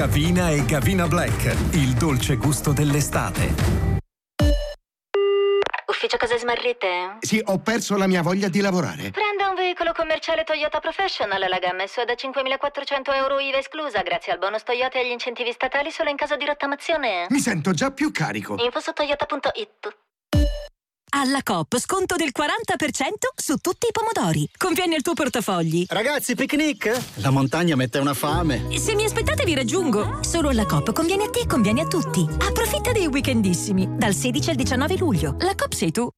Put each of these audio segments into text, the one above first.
Gavina e Gavina Black, il dolce gusto dell'estate. Ufficio cose smarrite? Sì, ho perso la mia voglia di lavorare. Prenda un veicolo commerciale Toyota Professional. La gamma è sua da 5.400 euro IVA esclusa, grazie al bonus Toyota e agli incentivi statali solo in caso di rottamazione. Mi sento già più carico. Info su toyota.it. Alla Coop sconto del 40% su tutti i pomodori. Conviene il tuo portafogli. Ragazzi, picnic? La montagna mette una fame. Se mi aspettate vi raggiungo. Solo alla Coop conviene a te e conviene a tutti. Approfitta dei weekendissimi. Dal 16 al 19 luglio. La Coop sei tu.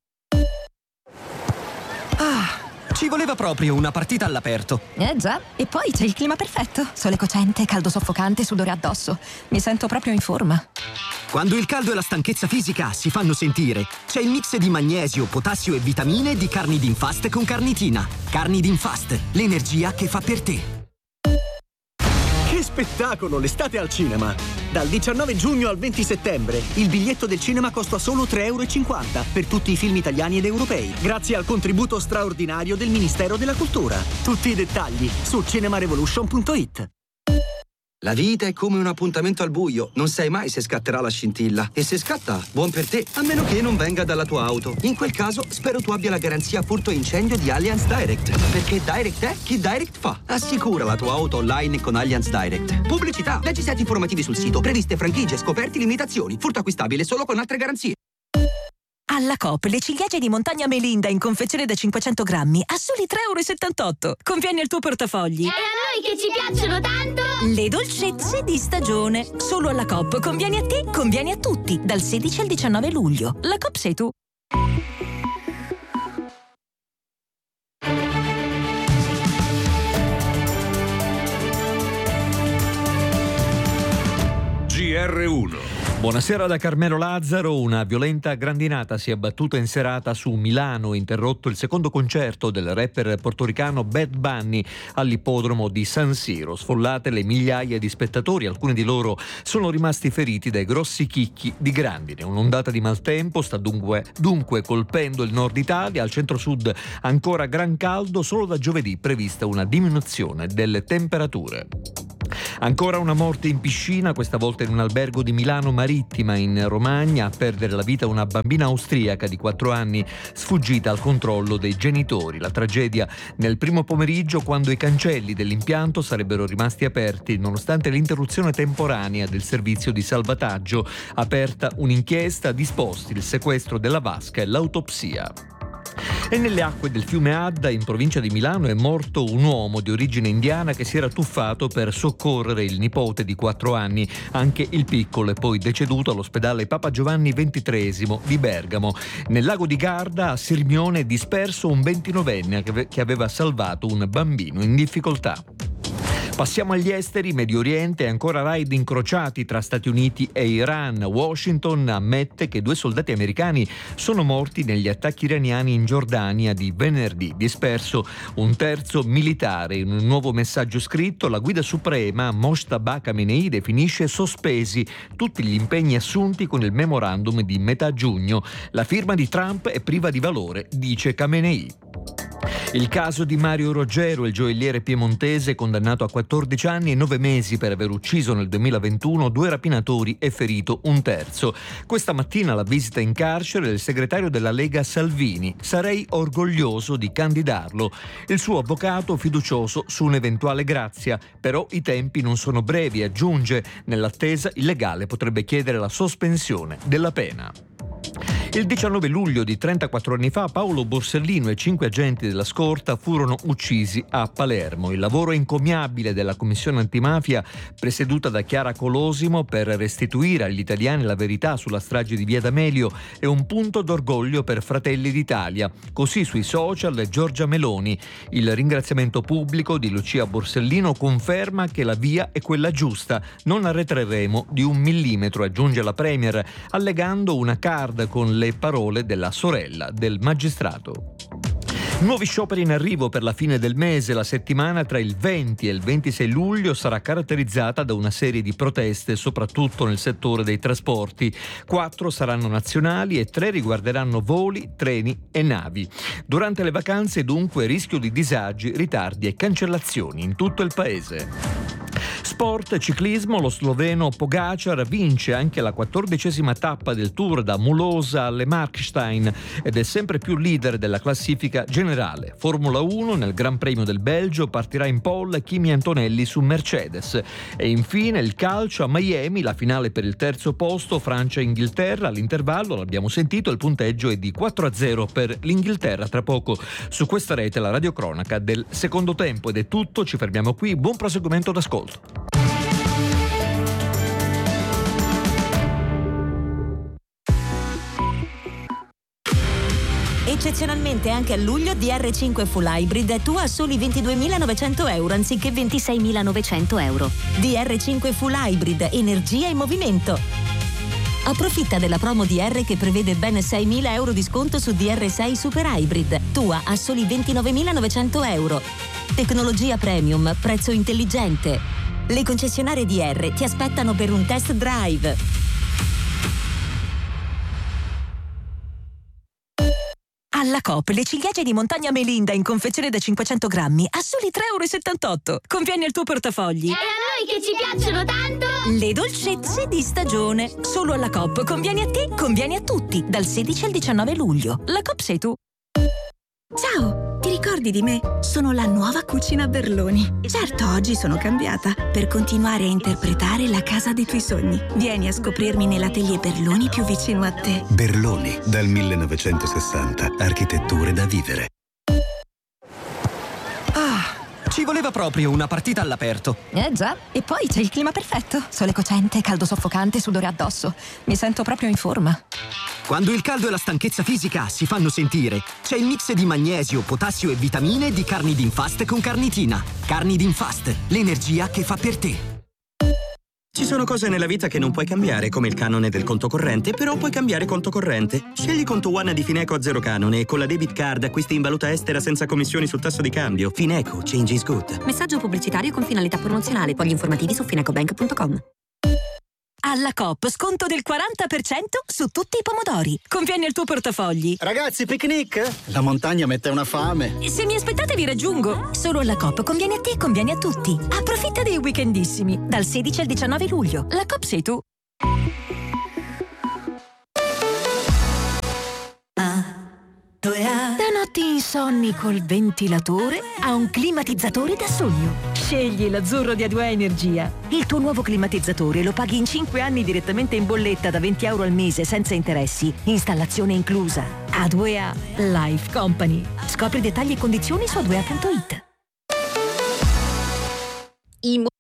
Ci voleva proprio una partita all'aperto. Già, e poi c'è il clima perfetto. Sole cocente, caldo soffocante, sudore addosso. Mi sento proprio in forma. Quando il caldo e la stanchezza fisica si fanno sentire, c'è il mix di magnesio, potassio e vitamine di Carnidin Fast con carnitina. Carnidin Fast, l'energia che fa per te. Che spettacolo, l'estate al cinema! Dal 19 giugno al 20 settembre il biglietto del cinema costa solo 3,50 € per tutti i film italiani ed europei, grazie al contributo straordinario del Ministero della Cultura. Tutti i dettagli su cinemarevolution.it. La vita è come un appuntamento al buio, non sai mai se scatterà la scintilla. E se scatta, buon per te, a meno che non venga dalla tua auto. In quel caso, spero tu abbia la garanzia furto e incendio di Allianz Direct. Perché Direct è chi Direct fa. Assicura la tua auto online con Allianz Direct. Pubblicità, leggi set informativi sul sito, previste franchigie, scoperti, limitazioni. Furto acquistabile solo con altre garanzie. Alla Coop le ciliegie di Montagna Melinda in confezione da 500 grammi a soli 3,78 €. Conviene il tuo portafogli. E a noi che ci piacciono tanto! Le dolcezze di stagione. Solo alla Coop. Conviene a te, conviene a tutti. Dal 16 al 19 luglio. La Coop sei tu. GR1. Buonasera da Carmelo Lazzaro. Una violenta grandinata si è abbattuta in serata su Milano, interrotto il secondo concerto del rapper portoricano Bad Bunny all'ippodromo di San Siro. Sfollate le migliaia di spettatori, alcuni di loro sono rimasti feriti dai grossi chicchi di grandine. Un'ondata di maltempo sta dunque colpendo il nord Italia. Al centro-sud ancora gran caldo, solo da giovedì prevista una diminuzione delle temperature. Ancora una morte in piscina, questa volta in un albergo di Milano Marittima in Romagna. A perdere la vita una bambina austriaca di 4 anni sfuggita al controllo dei genitori. La tragedia nel primo pomeriggio, quando i cancelli dell'impianto sarebbero rimasti aperti nonostante l'interruzione temporanea del servizio di salvataggio. Aperta un'inchiesta, disposti il sequestro della vasca e l'autopsia. E nelle acque del fiume Adda, in provincia di Milano, è morto un uomo di origine indiana che si era tuffato per soccorrere il nipote di 4 anni. Anche il piccolo è poi deceduto all'ospedale Papa Giovanni XXIII di Bergamo. Nel lago di Garda, a Sirmione, è disperso un 29enne che aveva salvato un bambino in difficoltà. Passiamo agli esteri. Medio Oriente, ancora raid incrociati tra Stati Uniti e Iran. Washington ammette che 2 soldati americani sono morti negli attacchi iraniani in Giordania di venerdì. Disperso un terzo militare. In un nuovo messaggio scritto, la guida suprema Mojtaba Khamenei definisce sospesi tutti gli impegni assunti con il memorandum di metà giugno. La firma di Trump è priva di valore, dice Khamenei. Il caso di Mario Roggero, il gioielliere piemontese condannato a 14 anni e 9 mesi per aver ucciso nel 2021 2 rapinatori e ferito un terzo. Questa mattina la visita in carcere del segretario della Lega Salvini. Sarei orgoglioso di candidarlo. Il suo avvocato fiducioso su un'eventuale grazia, però i tempi non sono brevi, aggiunge. Nell'attesa il legale potrebbe chiedere la sospensione della pena. Il 19 luglio di 34 anni fa Paolo Borsellino e 5 agenti della scorta furono uccisi a Palermo. Il lavoro encomiabile della Commissione Antimafia, presieduta da Chiara Colosimo, per restituire agli italiani la verità sulla strage di Via D'Amelio è un punto d'orgoglio per Fratelli d'Italia. Così sui social Giorgia Meloni. Il ringraziamento pubblico di Lucia Borsellino conferma che la via è quella giusta. Non arretreremo di 1 millimetro, aggiunge la Premier, allegando una card con le parole della sorella del magistrato. Nuovi scioperi in arrivo per la fine del mese. La settimana tra il 20 e il 26 luglio sarà caratterizzata da una serie di proteste, soprattutto nel settore dei trasporti. 4 saranno nazionali e 3 riguarderanno voli, treni e navi. Durante le vacanze, dunque, rischio di disagi, ritardi e cancellazioni in tutto il paese. Sport, ciclismo, lo sloveno Pogačar vince anche la 14ª tappa del Tour da Mulosa alle Markstein ed è sempre più leader della classifica generale. Formula 1, nel Gran Premio del Belgio partirà in pole Kimi Antonelli su Mercedes. E infine il calcio a Miami, la finale per il terzo posto, Francia-Inghilterra. All'intervallo, l'abbiamo sentito, il punteggio è di 4-0 per l'Inghilterra. Tra poco su questa rete la radiocronaca del secondo tempo. Ed è tutto, ci fermiamo qui, buon proseguimento d'ascolto. Eccezionalmente anche a luglio DR5 Full Hybrid è tua a soli 22.900 euro anziché 26.900 euro. DR5 Full Hybrid, energia in movimento. Approfitta della promo DR che prevede ben 6.000 euro di sconto su DR6 Super Hybrid, tua a soli 29.900 euro. Tecnologia premium, prezzo intelligente. Le concessionarie DR ti aspettano per un test drive. Alla Coop le ciliegie di Montagna Melinda in confezione da 500 grammi a soli 3,78 euro. Conviene al tuo portafogli. E a noi che ci piacciono tanto! Le dolcezze di stagione. Solo alla Coop. Conviene a te, conviene a tutti. Dal 16 al 19 luglio. La Coop sei tu. Ciao, ti ricordi di me? Sono la nuova cucina Berloni. Certo, oggi sono cambiata per continuare a interpretare la casa dei tuoi sogni. Vieni a scoprirmi nell'atelier Berloni più vicino a te. Berloni, dal 1960. Architetture da vivere. Ci voleva proprio una partita all'aperto. Già, e poi c'è il clima perfetto. Sole cocente, caldo soffocante, sudore addosso. Mi sento proprio in forma. Quando il caldo e la stanchezza fisica si fanno sentire, c'è il mix di magnesio, potassio e vitamine di Carnidin Fast con carnitina. Carnidin Fast, l'energia che fa per te. Ci sono cose nella vita che non puoi cambiare, come il canone del conto corrente, però puoi cambiare conto corrente. Scegli Conto One di Fineco a zero canone e con la debit card acquisti in valuta estera senza commissioni sul tasso di cambio. Fineco, change is good. Messaggio pubblicitario con finalità promozionale. Poi gli informativi su finecobank.com. Alla Coop sconto del 40% su tutti i pomodori. Conviene al tuo portafogli. Ragazzi, picnic? La montagna mette una fame. Se mi aspettate vi raggiungo. Solo alla Coop conviene a te, conviene a tutti. Approfitta dei weekendissimi. Dal 16 al 19 luglio. La Coop sei tu. Da notti insonni col ventilatore a un climatizzatore da sogno. Scegli l'Azzurro di A2A Energia. Il tuo nuovo climatizzatore lo paghi in 5 anni direttamente in bolletta da 20 euro al mese senza interessi. Installazione inclusa. A2A Life Company. Scopri dettagli e condizioni su a2a.it.